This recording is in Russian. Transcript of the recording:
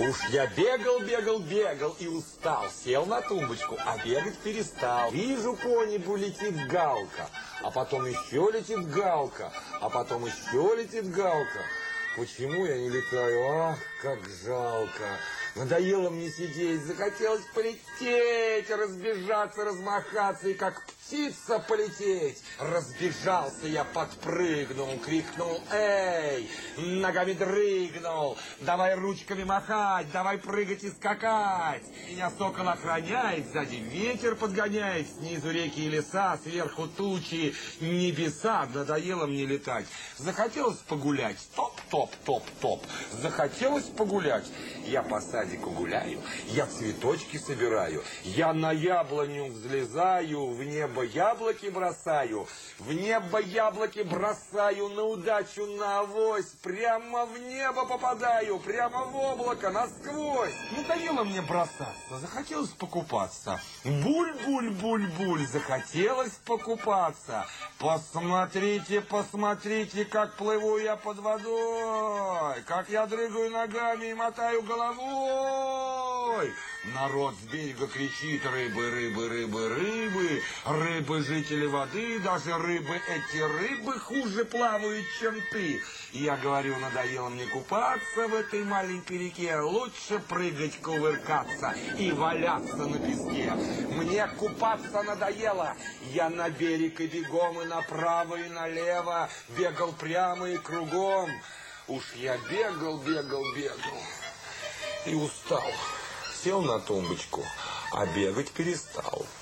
Уж я бегал и устал. Сел на тумбочку, а бегать перестал. Вижу, по небу летит галка, а потом еще летит галка, а потом еще летит галка. Почему я не летаю? Ах, как жалко. Надоело мне сидеть, захотелось полететь, разбежаться, размахаться и как птица полететь. Разбежался я, подпрыгнул, крикнул: эй, ногами дрыгнул, давай ручками махать, давай прыгать и скакать. Меня сокол охраняет, сзади ветер подгоняет, снизу реки и леса, сверху тучи, небеса. Надоело мне летать. Захотелось погулять, топ-топ-топ-топ. Захотелось погулять. Я по садику гуляю, я цветочки собираю, я на яблоню взлезаю, в небо яблоки бросаю, в небо яблоки бросаю, на удачу, на авось, прямо в небо попадаю, прямо в облако, насквозь. Надоело мне бросаться, захотелось покупаться. Буль-буль-буль-буль, захотелось покупаться. Посмотрите, посмотрите, как плыву я под водой, как я дрыгаю ногами и мотаю головой. Народ с берега кричит: рыбы, рыбы, рыбы, рыбы, рыбы, жители воды, даже рыбы, эти рыбы хуже плавают, чем ты. И я говорю: надоело мне купаться в этой маленькой реке, лучше прыгать, кувыркаться и валяться на песке. Мне купаться надоело, я на берег и бегом, и направо, и налево, бегал прямо и кругом. Уж я бегал и устал. Сел на тумбочку, а бегать перестал.